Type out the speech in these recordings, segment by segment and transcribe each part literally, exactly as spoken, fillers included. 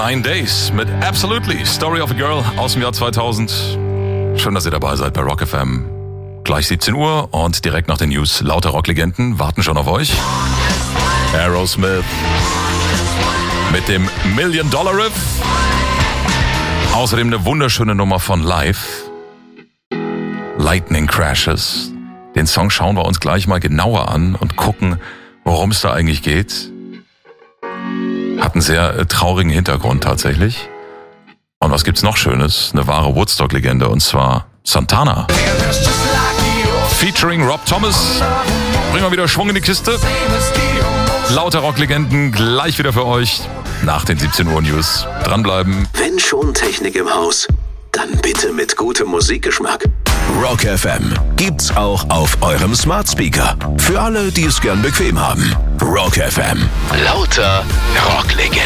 Nine Days mit Absolutely, Story of a Girl aus dem Jahr zweitausend. Schön, dass ihr dabei seid bei Rock F M. Gleich siebzehn Uhr und direkt nach den News. Lauter Rocklegenden warten schon auf euch. Aerosmith mit dem Million Dollar Riff. Außerdem eine wunderschöne Nummer von Live. Lightning Crashes. Den Song schauen wir uns gleich mal genauer an und gucken, worum es da eigentlich geht. Hat einen sehr äh, traurigen Hintergrund tatsächlich. Und was gibt's noch Schönes? Eine wahre Woodstock-Legende, und zwar Santana. Featuring Rob Thomas. Bringen wir wieder Schwung in die Kiste. Lauter Rocklegenden gleich wieder für euch nach den siebzehn Uhr News. Dranbleiben. Wenn schon Technik im Haus, dann bitte mit gutem Musikgeschmack. Rock F M gibt's auch auf eurem Smart Speaker. Für alle, die es gern bequem haben. Rock F M. Lauter Rocklegenden.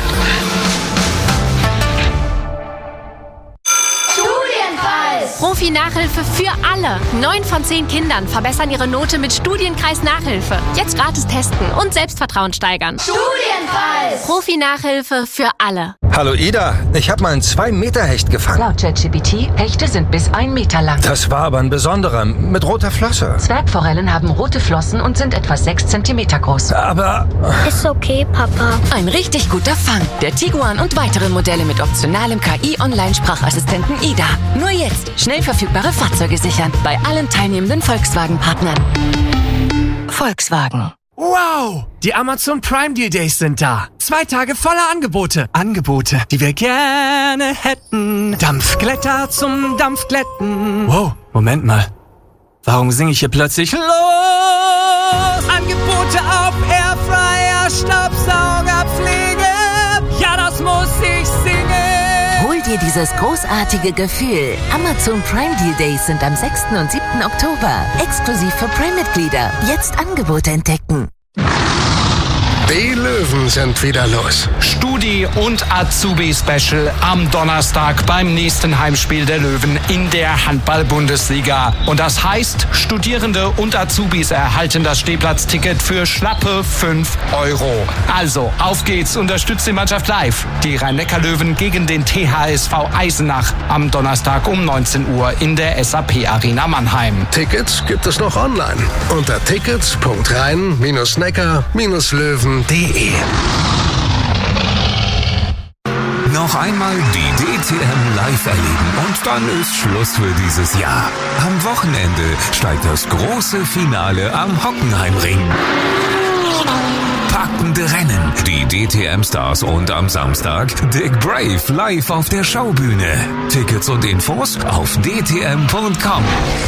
Profi-Nachhilfe für alle. Neun von zehn Kindern verbessern ihre Note mit Studienkreis Nachhilfe. Jetzt gratis testen und Selbstvertrauen steigern. Studienkreis! Profi-Nachhilfe für alle. Hallo Ida, ich habe mal einen zwei Meter Hecht gefangen. Laut ChatGPT, Hechte sind bis ein Meter lang. Das war aber ein besonderer, mit roter Flosse. Zwergforellen haben rote Flossen und sind etwa sechs Zentimeter groß. Aber... Ist okay, Papa. Ein richtig guter Fang. Der Tiguan und weitere Modelle mit optionalem K I-Online-Sprachassistenten Ida. Nur jetzt. Schnell verfügbare Fahrzeuge sichern. Bei allen teilnehmenden Volkswagen-Partnern. Volkswagen. Wow! Die Amazon Prime Deal Days sind da. Zwei Tage voller Angebote. Angebote, die wir gerne hätten. Dampfglätter zum Dampfglätten. Wow, Moment mal. Warum singe ich hier plötzlich los? Angebote auf Airfryer, Staubsauger, Pflege. Ja, das muss ich singen. Hol dir dieses großartige Gefühl. Amazon Prime Deal Days sind am sechsten und siebten Oktober. Exklusiv für Prime-Mitglieder. Jetzt Angebote entdecken. Die Löwen sind wieder los. Studi- und Azubi-Special am Donnerstag beim nächsten Heimspiel der Löwen in der Handball-Bundesliga. Und das heißt, Studierende und Azubis erhalten das Stehplatzticket für schlappe fünf Euro. Also, auf geht's, unterstützt die Mannschaft live. Die Rhein-Neckar-Löwen gegen den T H S V Eisenach am Donnerstag um neunzehn Uhr in der S A P Arena Mannheim. Tickets gibt es noch online unter tickets punkt rhein neckar löwen punkt de. Noch einmal die D T M live erleben und dann ist Schluss für dieses Jahr. Am Wochenende steigt das große Finale am Hockenheimring. Packende Rennen, die D T M-Stars und am Samstag Dick Brave live auf der Schaubühne. Tickets und Infos auf d t m punkt com.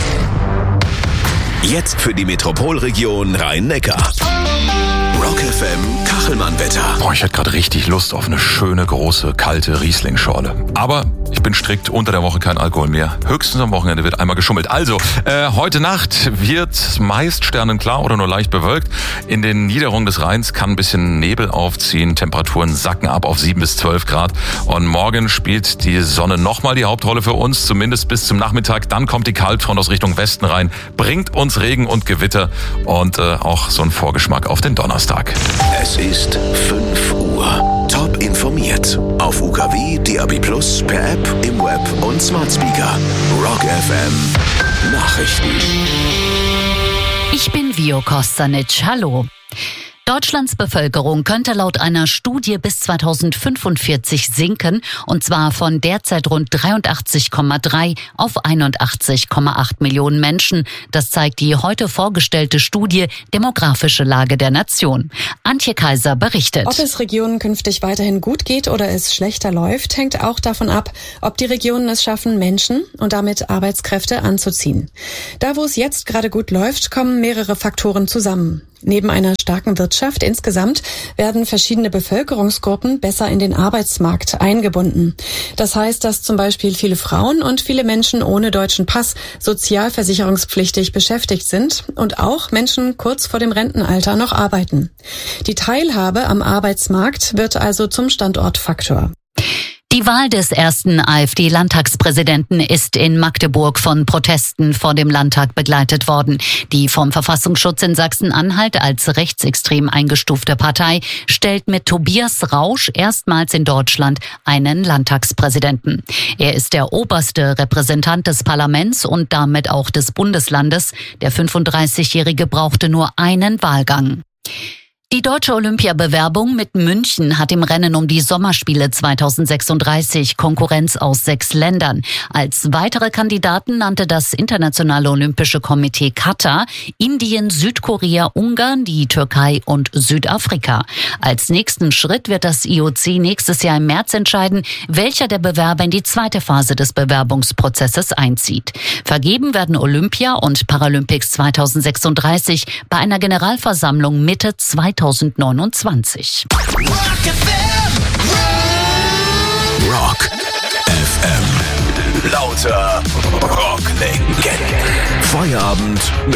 Jetzt für die Metropolregion Rhein-Neckar. Rock F M Kachelmann-Wetter. Boah, ich hätte gerade richtig Lust auf eine schöne, große, kalte Riesling-Schorle. Aber ich bin strikt, unter der Woche kein Alkohol mehr. Höchstens am Wochenende wird einmal geschummelt. Also, äh, heute Nacht wird meist sternenklar oder nur leicht bewölkt. In den Niederungen des Rheins kann ein bisschen Nebel aufziehen. Temperaturen sacken ab auf sieben bis zwölf Grad. Und morgen spielt die Sonne nochmal die Hauptrolle für uns, zumindest bis zum Nachmittag. Dann kommt die Kaltfront aus Richtung Westen rein, bringt uns Regen und Gewitter und äh, auch so ein Vorgeschmack auf den Donnerstag. Es ist fünf Uhr. Top informiert. Auf U K W, D A B Plus, per App, im Web und Smart Speaker. Rock F M. Nachrichten. Ich bin Vio Kostanic. Hallo. Deutschlands Bevölkerung könnte laut einer Studie bis zweitausendfünfundvierzig sinken, und zwar von derzeit rund dreiundachtzig Komma drei auf einundachtzig Komma acht Millionen Menschen. Das zeigt die heute vorgestellte Studie Demografische Lage der Nation. Antje Kaiser berichtet. Ob es Regionen künftig weiterhin gut geht oder es schlechter läuft, hängt auch davon ab, ob die Regionen es schaffen, Menschen und damit Arbeitskräfte anzuziehen. Da, wo es jetzt gerade gut läuft, kommen mehrere Faktoren zusammen. Neben einer starken Wirtschaft insgesamt werden verschiedene Bevölkerungsgruppen besser in den Arbeitsmarkt eingebunden. Das heißt, dass zum Beispiel viele Frauen und viele Menschen ohne deutschen Pass sozialversicherungspflichtig beschäftigt sind und auch Menschen kurz vor dem Rentenalter noch arbeiten. Die Teilhabe am Arbeitsmarkt wird also zum Standortfaktor. Die Wahl des ersten AfD-Landtagspräsidenten ist in Magdeburg von Protesten vor dem Landtag begleitet worden. Die vom Verfassungsschutz in Sachsen-Anhalt als rechtsextrem eingestufte Partei stellt mit Tobias Rausch erstmals in Deutschland einen Landtagspräsidenten. Er ist der oberste Repräsentant des Parlaments und damit auch des Bundeslandes. Der fünfunddreißigjährige brauchte nur einen Wahlgang. Die deutsche Olympiabewerbung mit München hat im Rennen um die Sommerspiele zweitausendsechsunddreißig Konkurrenz aus sechs Ländern. Als weitere Kandidaten nannte das Internationale Olympische Komitee Katar, Indien, Südkorea, Ungarn, die Türkei und Südafrika. Als nächsten Schritt wird das I O C nächstes Jahr im März entscheiden, welcher der Bewerber in die zweite Phase des Bewerbungsprozesses einzieht. Vergeben werden Olympia und Paralympics zweitausendsechsunddreißig bei einer Generalversammlung Mitte zweitausendneunundzwanzig. Rock F M. Lauter Rocklegenden. Feierabend mit